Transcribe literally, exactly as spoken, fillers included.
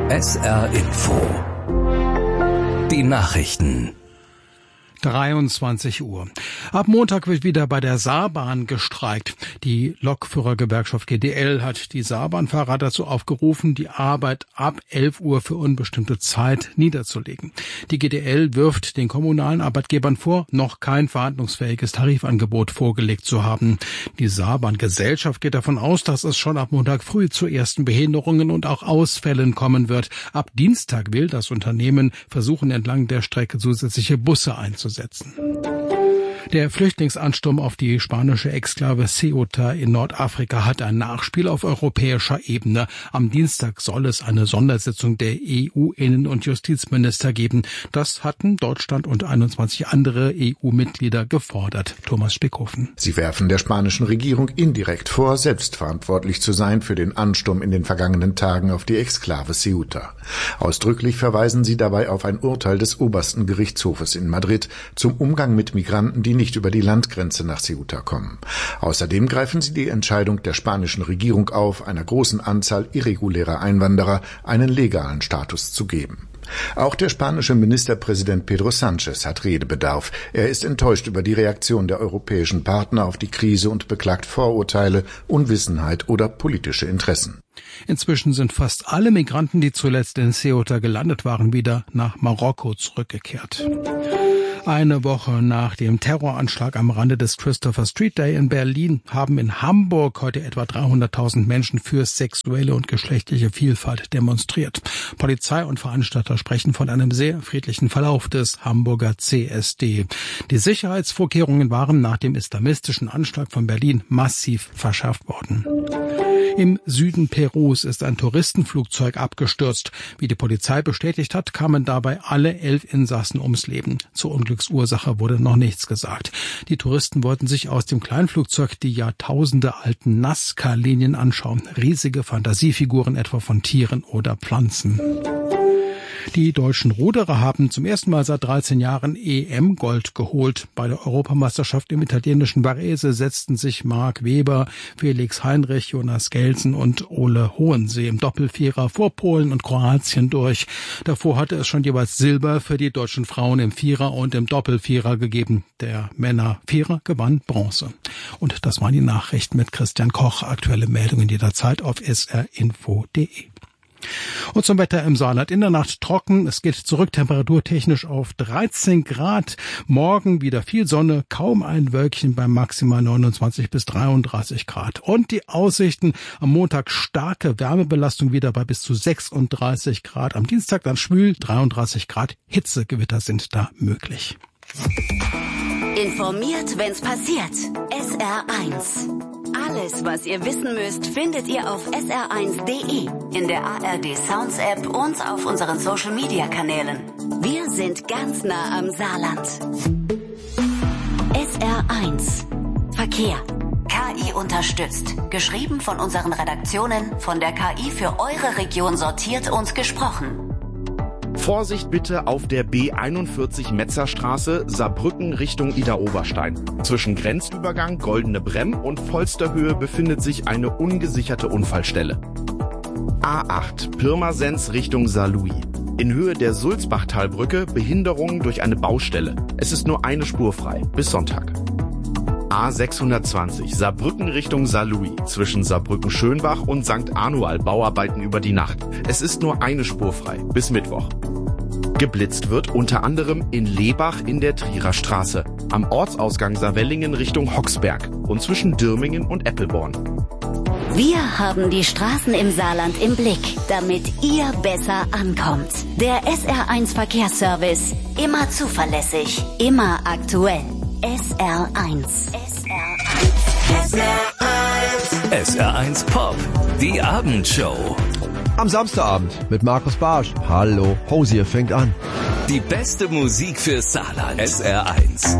S R Info. Die Nachrichten. dreiundzwanzig Uhr. Ab Montag wird wieder bei der Saarbahn gestreikt. Die Lokführergewerkschaft G D L hat die Saarbahnfahrer dazu aufgerufen, die Arbeit ab elf Uhr für unbestimmte Zeit niederzulegen. Die G D L wirft den kommunalen Arbeitgebern vor, noch kein verhandlungsfähiges Tarifangebot vorgelegt zu haben. Die Saarbahngesellschaft geht davon aus, dass es schon ab Montag früh zu ersten Behinderungen und auch Ausfällen kommen wird. Ab Dienstag will das Unternehmen versuchen, entlang der Strecke zusätzliche Busse einzusetzen. Der Flüchtlingsansturm auf die spanische Exklave Ceuta in Nordafrika hat ein Nachspiel auf europäischer Ebene. Am Dienstag soll es eine Sondersitzung der E U-Innen- und Justizminister geben. Das hatten Deutschland und einundzwanzig andere E U-Mitglieder gefordert. Thomas Spickhofen. Sie werfen der spanischen Regierung indirekt vor, selbst verantwortlich zu sein für den Ansturm in den vergangenen Tagen auf die Exklave Ceuta. Ausdrücklich verweisen sie dabei auf ein Urteil des obersten Gerichtshofes in Madrid zum Umgang mit Migranten, die nicht über die Landgrenze nach Ceuta kommen. Außerdem greifen sie die Entscheidung der spanischen Regierung auf, einer großen Anzahl irregulärer Einwanderer einen legalen Status zu geben. Auch der spanische Ministerpräsident Pedro Sánchez hat Redebedarf. Er ist enttäuscht über die Reaktion der europäischen Partner auf die Krise und beklagt Vorurteile, Unwissenheit oder politische Interessen. Inzwischen sind fast alle Migranten, die zuletzt in Ceuta gelandet waren, wieder nach Marokko zurückgekehrt. Eine Woche nach dem Terroranschlag am Rande des Christopher Street Day in Berlin haben in Hamburg heute etwa dreihunderttausend Menschen für sexuelle und geschlechtliche Vielfalt demonstriert. Polizei und Veranstalter sprechen von einem sehr friedlichen Verlauf des Hamburger C S D. Die Sicherheitsvorkehrungen waren nach dem islamistischen Anschlag von Berlin massiv verschärft worden. Im Süden Perus ist ein Touristenflugzeug abgestürzt. Wie die Polizei bestätigt hat, kamen dabei alle elf Insassen ums Leben. Zur Unglücksursache wurde noch nichts gesagt. Die Touristen wollten sich aus dem Kleinflugzeug die jahrtausendealten Nazca-Linien anschauen. Riesige Fantasiefiguren etwa von Tieren oder Pflanzen. Die deutschen Ruderer haben zum ersten Mal seit dreizehn Jahren E M-Gold geholt. Bei der Europameisterschaft im italienischen Varese setzten sich Marc Weber, Felix Heinrich, Jonas Gelsen und Ole Hohensee im Doppelvierer vor Polen und Kroatien durch. Davor hatte es schon jeweils Silber für die deutschen Frauen im Vierer und im Doppelvierer gegeben. Der Männer-Vierer gewann Bronze. Und das waren die Nachrichten mit Christian Koch. Aktuelle Meldungen jederzeit auf s r info punkt d e. Und zum Wetter im Saarland. In der Nacht trocken. Es geht zurück temperaturtechnisch auf dreizehn Grad. Morgen wieder viel Sonne, kaum ein Wölkchen bei maximal neunundzwanzig bis dreiunddreißig Grad. Und die Aussichten am Montag starke Wärmebelastung wieder bei bis zu sechsunddreißig Grad. Am Dienstag dann schwül, dreiunddreißig Grad. Hitzegewitter sind da möglich. Informiert, wenn's passiert. S R eins. Alles, was ihr wissen müsst, findet ihr auf s r eins punkt d e, in der A R D Sounds App und auf unseren Social Media Kanälen. Wir sind ganz nah am Saarland. S R eins. Verkehr. K I unterstützt. Geschrieben von unseren Redaktionen, von der K I für eure Region sortiert und gesprochen. Vorsicht bitte auf der B einundvierzig Metzerstraße, Saarbrücken Richtung Idar-Oberstein. Zwischen Grenzübergang Goldene Bremm und Polsterhöhe befindet sich eine ungesicherte Unfallstelle. A acht Pirmasens Richtung Saarlouis. In Höhe der Sulzbachtalbrücke Behinderungen durch eine Baustelle. Es ist nur eine Spur frei. Bis Sonntag. A sechshundertzwanzig Saarbrücken Richtung Saarlouis. Zwischen Saarbrücken-Schönbach und Sankt Anual Bauarbeiten über die Nacht. Es ist nur eine Spur frei. Bis Mittwoch. Geblitzt wird unter anderem in Lebach in der Trierer Straße, am Ortsausgang Saarwellingen Richtung Hoxberg und zwischen Dürmingen und Eppelborn. Wir haben die Straßen im Saarland im Blick, damit ihr besser ankommt. Der S R eins Verkehrsservice. Immer zuverlässig, immer aktuell. S R eins. S R eins. S R eins Pop, die Abendshow. Am Samstagabend mit Markus Barsch. Hallo, Hosier fängt an. Die beste Musik für Saarland. S R eins.